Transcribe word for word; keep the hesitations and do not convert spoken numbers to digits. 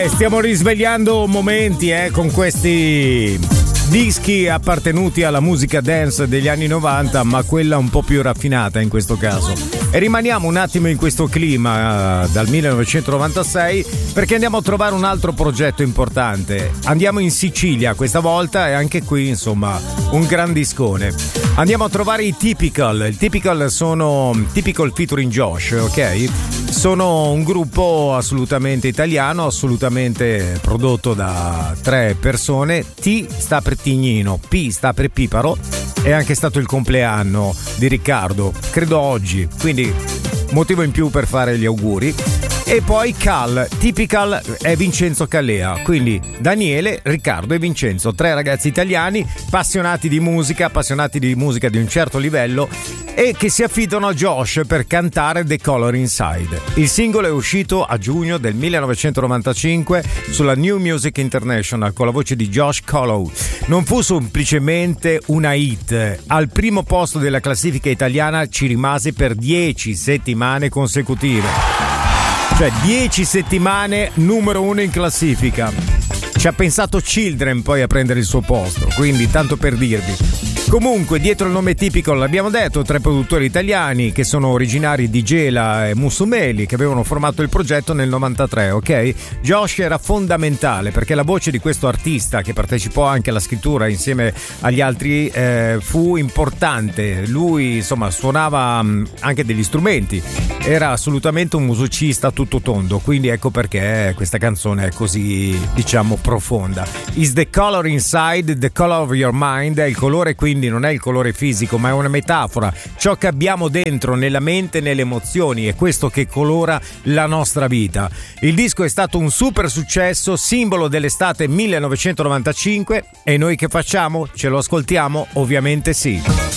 stiamo risvegliando momenti eh, con questi dischi appartenuti alla musica dance degli anni novanta, ma quella un po' più raffinata in questo caso. E rimaniamo un attimo in questo clima uh, dal millenovecentonovantasei, perché andiamo a trovare un altro progetto importante. Andiamo in Sicilia questa volta e anche qui insomma un gran discone. Andiamo a trovare i Typical. I Typical sono Typical featuring Josh, ok? Sono un gruppo assolutamente italiano, assolutamente prodotto da tre persone. T sta per Tignino, P sta per Piparo, è anche stato il compleanno di Riccardo, credo oggi, quindi motivo in più per fare gli auguri. E poi Cal, Typical è Vincenzo Callea, quindi Daniele, Riccardo e Vincenzo, tre ragazzi italiani appassionati di musica, appassionati di musica di un certo livello e che si affidano a Josh per cantare The Color Inside. Il singolo è uscito a giugno del millenovecentonovantacinque sulla New Music International con la voce di Josh Colow. Non fu semplicemente una hit, al primo posto della classifica italiana ci rimase per dieci settimane consecutive. Cioè dieci settimane numero uno in classifica. Ci ha pensato Children poi a prendere il suo posto, quindi tanto per dirvi. Comunque dietro il nome tipico l'abbiamo detto, tre produttori italiani che sono originari di Gela e Musumeli, che avevano formato il progetto nel novantatré, ok? Josh era fondamentale perché la voce di questo artista, che partecipò anche alla scrittura insieme agli altri, eh, fu importante. Lui insomma suonava mh, anche degli strumenti, era assolutamente un musicista tutto tondo, quindi ecco perché questa canzone è così, diciamo, profonda. Is the color inside, the color of your mind, è il colore, quindi non è il colore fisico, ma è una metafora, ciò che abbiamo dentro nella mente, nelle emozioni, è questo che colora la nostra vita. Il disco è stato un super successo, simbolo dell'estate millenovecentonovantacinque, e noi che facciamo? Ce lo ascoltiamo? Ovviamente sì.